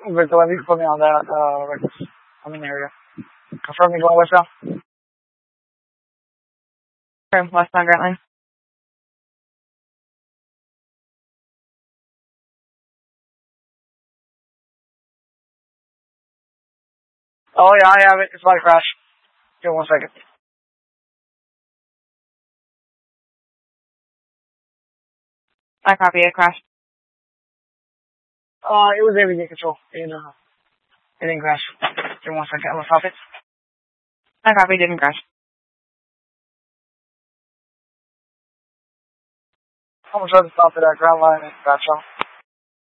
But when you put me on that, records. I'm in the area. Confirm me going westbound. From westbound Grantline. Oh yeah, I have it. It's about to crash. Give me 1 second. I copy it, crash. It was able to get control. It didn't crash. Give me 1 second. I'm gonna stop it. I copy, didn't crash. I'm gonna try to stop it at ground line and crash off.